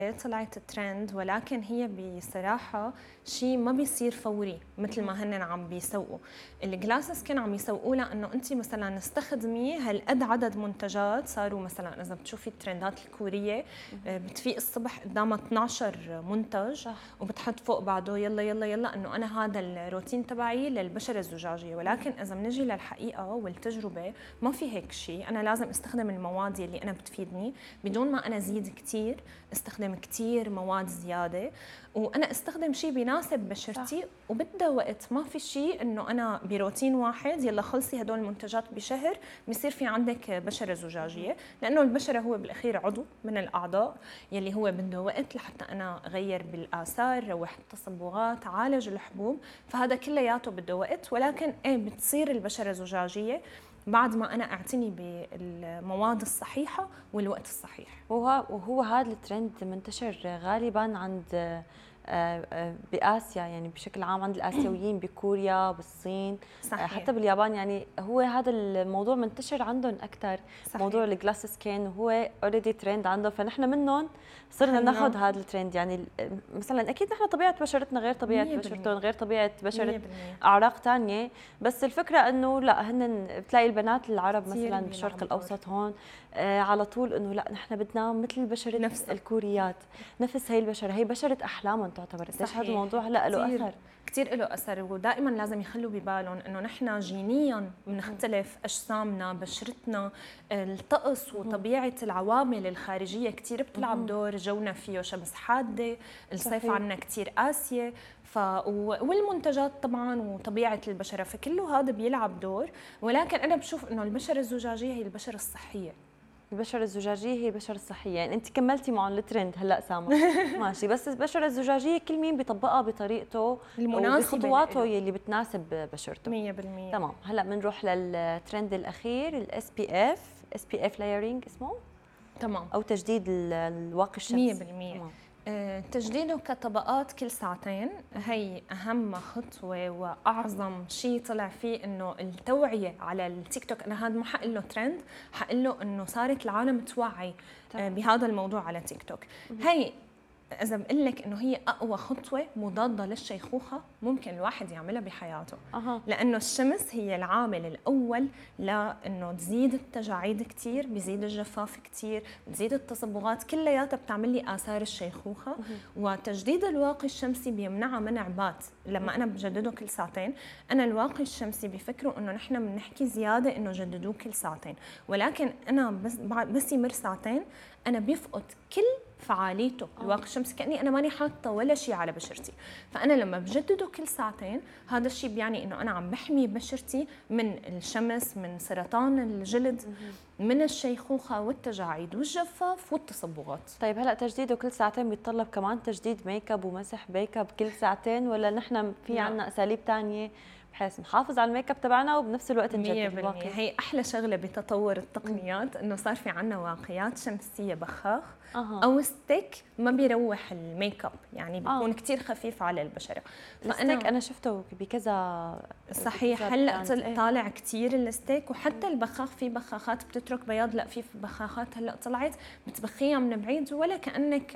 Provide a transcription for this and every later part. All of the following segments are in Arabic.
طلعت ترند، ولكن هي بصراحة شيء ما بيصير فوري مثل ما هن عم بيسوقوا. الجلاس سكين عم يسوقوا لها انه انت مثلا استخدمي هالقد عدد منتجات. صاروا مثلا اذا بتشوفي الترندات الكورية بتفيق الصبح قدامها 12 منتج وبتحط فوق بعضه يلا يلا يلا انه انا هذا الروتين تبعي للبشرة الزجاجية. ولكن اذا بنجي للحقيقة والتجربة ما في هيك شيء. انا لازم استخدم المواد اللي انا بتفيدني بدون ما انا زيد كثير، استخدم كتير مواد زيادة، وأنا استخدم شيء بيناسب بشرتي وبدها وقت. ما في شيء إنه أنا بروتين واحد يلا خلصي هدول المنتجات بشهر بيصير في عندك بشرة زجاجية، لأنه البشرة هو بالأخير عضو من الأعضاء يلي هو بده وقت لحتى أنا أغير بالآثار، روح التصبغات، عالج الحبوب، فهذا كلياته بده وقت. ولكن إيه بتصير البشرة زجاجية بعد ما أنا أعتني بالمواد الصحيحة والوقت الصحيح. وهو هذا الترند منتشر غالبا عند بآسيا، يعني بشكل عام عند الآسيويين بكوريا بالصين صحيح. حتى باليابان، يعني هو هذا الموضوع منتشر عندهم أكثر، موضوع الجلاس سكين وهو اوريدي ترند عندهم، فنحن منهم صرنا ناخذ هذا الترند. يعني مثلا اكيد نحن طبيعه بشرتنا غير طبيعه بشرتهم، غير طبيعه بشره اعراق ثانيه، بس الفكره انه لا، هن بتلاقي البنات العرب مثلا بالشرق الاوسط هون على طول انه لا نحن بدنا مثل بشره نفس الكوريات، نفس هي البشره، هي بشره احلامهم تعتبر. قديش هذا الموضوع هلا له اثر كثير له اثر، ودائما لازم يخلوا ببالهم انه نحن جينيا بنختلف، اجسامنا، بشرتنا، الطقس وطبيعه العوامل الخارجيه كثير بتلعب دور. جونا فيه شمس حاده، الصيف عندنا كثير قاسيه، والمنتجات طبعا وطبيعه البشره، فكله هذا بيلعب دور. ولكن انا بشوف انه البشره الزجاجيه هي البشره الصحيه. البشرة الزجاجية هي البشرة الصحية، يعني أنت كملتي معهم الترند هلا سامة ماشي، بس البشرة الزجاجية كل مين بيطبقها بطريقته المناسبة وبخطواته اللي بتناسب بشرته 100%. تمام. هلا بنروح للترند الأخير، الاس بي اف لايرنج اسمه، تمام، أو تجديد الواقي الشمسي 100%. تجديده كطبقات كل ساعتين هي أهم خطوة وأعظم شيء طلع فيه إنه التوعية على التيك توك. أنا هذا ما حقول له ترند، حقول له إنه صارت العالم توعي بهذا الموضوع على تيك توك. هي إذا بقول لك إنه هي أقوى خطوة مضادة للشيخوخة ممكن الواحد يعملها بحياته. لأنه الشمس هي العامل الأول لأنه تزيد التجاعيد كتير، بيزيد الجفاف كتير، بتزيد التصبغات، كلياتها بتعمل لي آثار الشيخوخة. وتجديد الواقي الشمسي بيمنعها من عبات. لما أنا بجدده كل ساعتين، أنا الواقي الشمسي بيفكروا إنه نحن بنحكي زيادة إنه جددوه كل ساعتين، ولكن أنا بس يمر ساعتين أنا بيفقد كل فعاليته الواقي الشمسي، كأني أنا ماني حاطة ولا شيء على بشرتي. فأنا لما بجدده كل ساعتين هذا الشيء بيعني إنه أنا عم بحمي بشرتي من الشمس، من سرطان الجلد، من الشيخوخة والتجاعيد والجفاف والتصبغات. طيب هلا تجديده كل ساعتين بيتطلب كمان تجديد ميك اب ومسح ميك اب كل ساعتين، ولا نحن في عنا أساليب ثانية بحيث نحافظ على الميك اب تبعنا وبنفس الوقت نجدد الواقي؟ هي احلى شغله بتطور التقنيات انه صار في عنا واقيات شمسيه بخاخ او ستيك ما بيروح الميك اب، يعني بيكون كثير خفيف على البشره. الستيك انا شفته بكذا صحيح، هلا طالع كثير الستيك، وحتى البخاخ في بخاخات بتترك بياض، لا في بخاخات هلا طلعت بتبخيها من بعيد ولا كانك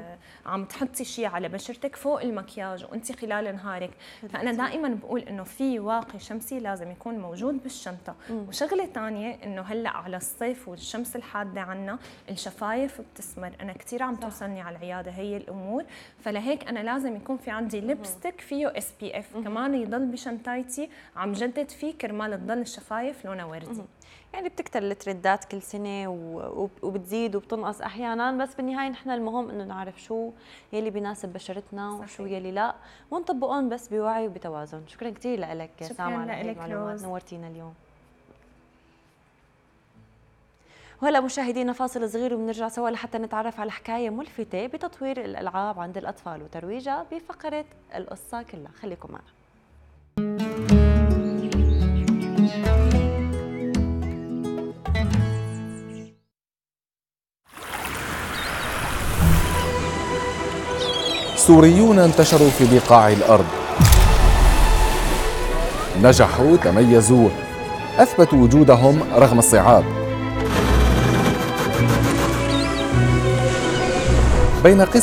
عم تحطي شيء على بشرتك فوق المكياج وانت خلال نهارك. فانا دائما بقول انه في واقي شمسي لازم يكون موجود بالشنطه. وشغله ثانيه انه هلا على الصيف والشمس الحاده عنا الشفايف بتسمر، انا كثير عم توصلني على العياده هي الامور، فلهيك انا لازم يكون في عندي ليبستيك فيه اس بي اف كمان يضل بشنطايتي عم جدد فيه كرمال تضل الشفايف لونها وردي. يعني بتكتر الترندات كل سنه وبتزيد وبتنقص احيانا، بس بالنهايه نحن المهم انه نعرف شو يلي بيناسب بشرتنا وشو يلي لا، ونطبقهم بس بوعي وبتوازن. شكرا كثير لك سامة على هذه المعلومات، نورتينا اليوم. وهلا مشاهدينا فاصل صغير وبنرجع سوا لحتى نتعرف على حكايه ملفته بتطوير الالعاب عند الاطفال وترويجها بفقره القصه كلها. خليكم معنا. سوريون انتشروا في بقاع الأرض، نجحوا، تميزوا، أثبتوا وجودهم رغم الصعاب. بين قصة